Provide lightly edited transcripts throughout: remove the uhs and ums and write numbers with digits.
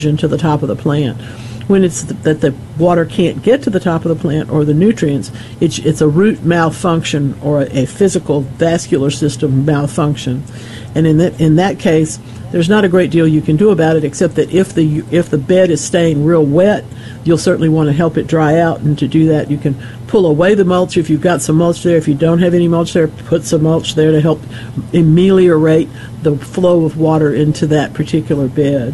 to the top of the plant. When it's that the water can't get to the top of the plant or the nutrients, it's a root malfunction or a physical vascular system malfunction. And in that case, there's not a great deal you can do about it, except that if the bed is staying real wet, you'll certainly want to help it dry out. And to do that, you can pull away the mulch if you've got some mulch there. If you don't have any mulch there, put some mulch there to help ameliorate the flow of water into that particular bed.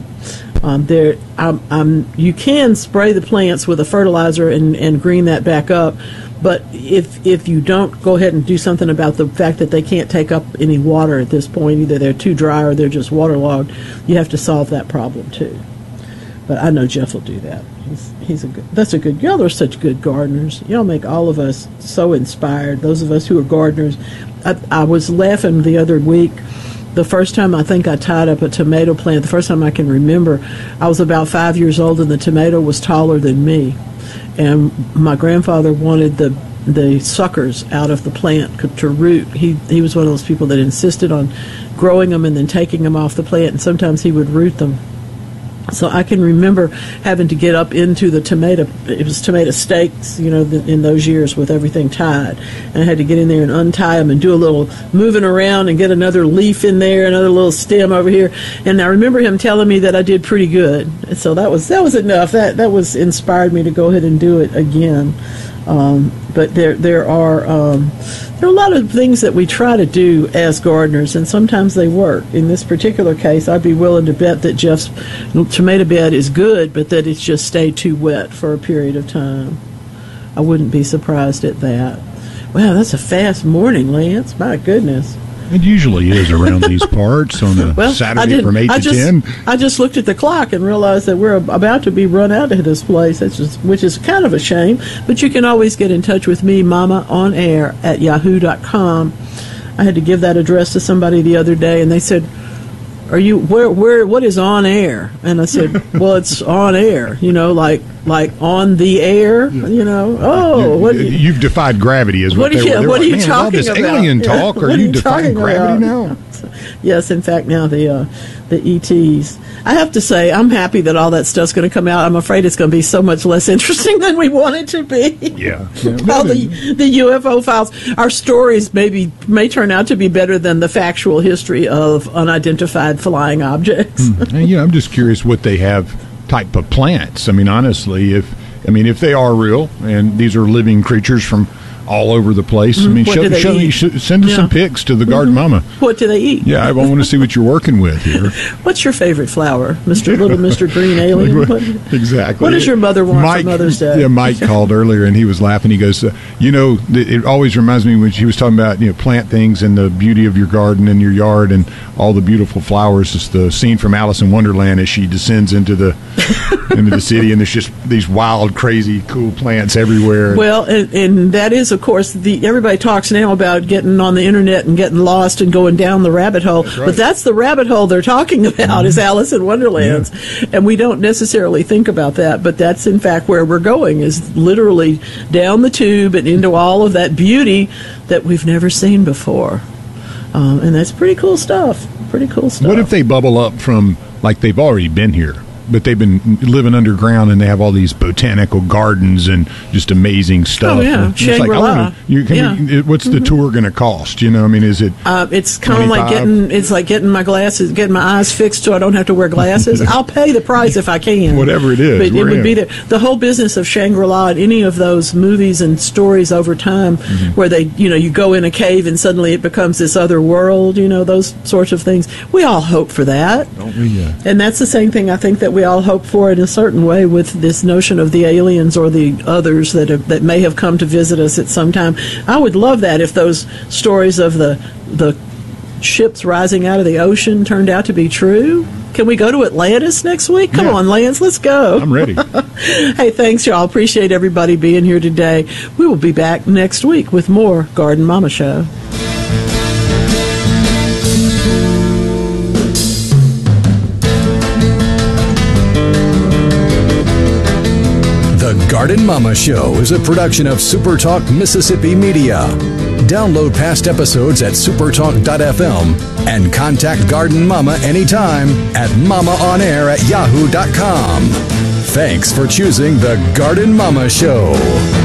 You can spray the plants with a fertilizer and green that back up, but if you don't go ahead and do something about the fact that they can't take up any water at this point, either they're too dry or they're just waterlogged, you have to solve that problem too. But I know Jeff will do that. That's a good. Y'all are such good gardeners. Y'all make all of us so inspired. Those of us who are gardeners. I was laughing the other week. The first time I think I tied up a tomato plant, the first time I can remember, I was about 5 years old and the tomato was taller than me. And my grandfather wanted the suckers out of the plant to root. He was one of those people that insisted on growing them and then taking them off the plant, and sometimes he would root them. So I can remember having to get up into the tomato. It was tomato stakes, in those years with everything tied. And I had to get in there and untie them and do a little moving around and get another leaf in there, another little stem over here. And I remember him telling me that I did pretty good. And so that was enough. That was inspired me to go ahead and do it again. But there are a lot of things that we try to do as gardeners, and sometimes they work. In this particular case, I'd be willing to bet that Jeff's tomato bed is good, but that it's just stayed too wet for a period of time. I wouldn't be surprised at that. Wow, that's a fast morning, Lance. My goodness. It usually is around these parts on a Saturday from 8 to 10. I just looked at the clock and realized that we're about to be run out of this place, which is kind of a shame. But you can always get in touch with me, mamaonair@yahoo.com. I had to give that address to somebody the other day, and they said, what is on air? And I said, well, it's on air, like on the air, You've defied gravity is what they were. What are you talking about? All this alien talk, are you defying gravity now? Yes, in fact, now the ETs. I have to say, I'm happy that all that stuff's going to come out. I'm afraid it's going to be so much less interesting than we want it to be. Yeah. All the UFO files. Our stories may turn out to be better than the factual history of unidentified flying objects. I'm just curious what they have type of plants. I mean, honestly, if they are real and these are living creatures from all over the place. Send us some pics to the Garden Mama. What do they eat? Yeah, I want to see what you're working with here. What's your favorite flower, Mr. Green Alien? Exactly. What does your mother want for Mother's Day? Yeah, Mike called earlier and he was laughing. He goes, it always reminds me when she was talking about plant things and the beauty of your garden and your yard and all the beautiful flowers. It's the scene from Alice in Wonderland as she descends into the city and there's just these wild, crazy, cool plants everywhere. Well, and that is, of course, everybody talks now about getting on the internet and getting lost and going down the rabbit hole. That's right. But that's the rabbit hole they're talking about is Alice in Wonderland. Yeah. And we don't necessarily think about that, but that's in fact where we're going, is literally down the tube and into all of that beauty that we've never seen before. And that's pretty cool stuff. What if they bubble up from, like, they've already been here, but they've been living underground and they have all these botanical gardens and just amazing stuff? Oh, yeah. Shangri-La. What's the tour going to cost? Is it? It's kind of like getting my glasses, getting my eyes fixed so I don't have to wear glasses. I'll pay the price if I can. Whatever it is. But it would be there. The whole business of Shangri-La and any of those movies and stories over time where they, you go in a cave and suddenly it becomes this other world, those sorts of things. We all hope for that. Don't we? Yeah. And that's the same thing I think that we all hope for in a certain way with this notion of the aliens or the others that may have come to visit us at some time. I would love that if those stories of the ships rising out of the ocean turned out to be true. Can we go to Atlantis next week? Come on, Lance, let's go. I'm ready. Hey, thanks, y'all. Appreciate everybody being here today. We will be back next week with more Garden Mama Show. The Garden Mama Show is a production of SuperTalk Mississippi Media. Download past episodes at supertalk.fm and contact Garden Mama anytime at mamaonair@yahoo.com. Thanks for choosing The Garden Mama Show.